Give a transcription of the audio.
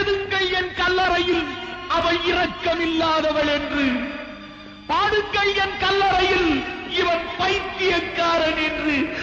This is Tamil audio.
எழுதுங்கள் என் கல்லறையில் அவள் இரக்கமில்லாதவள் என்று, பாடுங்கள் என் கல்லறையில் இவன் பைத்தியக்காரன் என்று